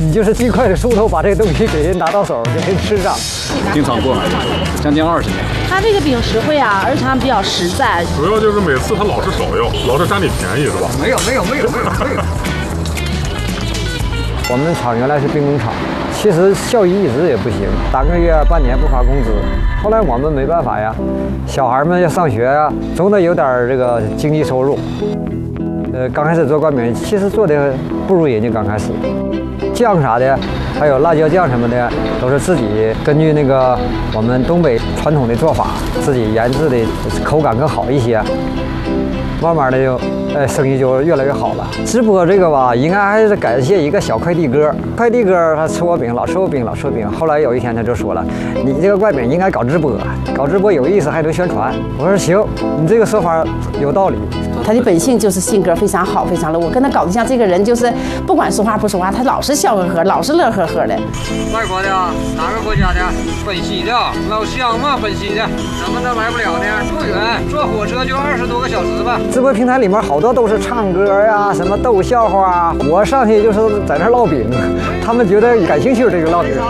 你就是尽快的出头，把这个东西给人拿到手，给人吃上。 经常过来，将近20年。 它这个饼实惠啊，而且它比较实在。 主要就是每次他老是少要，老是占你便宜，是吧？ 没有。我们厂原来是兵工厂，其实效益一直也不行，3个月、半年不发工资。后来我们没办法呀，小孩们要上学呀，总得有点这个经济收入。刚开始做灌饼，其实做的不如人家刚开始，酱啥的，还有辣椒酱什么的，都是自己根据那个我们东北传统的做法，自己研制的，口感更好一些。慢慢的就，生意就越来越好了。直播这个吧，应该还是感谢一个小快递哥。快递哥他吃我饼，老吃我饼。后来有一天他就说了，你这个灌饼应该搞直播，搞直播有意思，还能宣传。我说行，你这个说法有道理。 他的本性就是性格非常好，非常乐。我跟他搞对象，这个人就是不管说话不说话，他老是笑呵呵，老是乐呵呵的。 外国的，哪个国家的？本溪的，老乡嘛，本溪的，怎么都来不了呢？不远，坐火车就20多个小时吧。 直播平台里面好多都是唱歌呀，什么逗笑话啊，我上去就是在那烙饼，他们觉得感兴趣这个烙饼。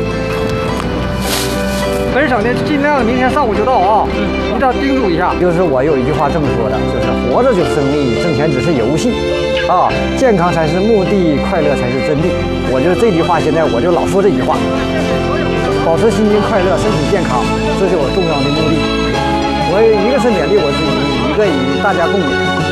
本省的尽量明天上午就到啊，一定要叮嘱一下。就是我有一句话这么说的，就是活着就是生意，挣钱只是游戏，啊，健康才是目的，快乐才是真谛。我就这句话，现在我就老说这句话，保持心情快乐，身体健康，这是我重要的目的。我一个是勉励我自己，一个与大家共勉。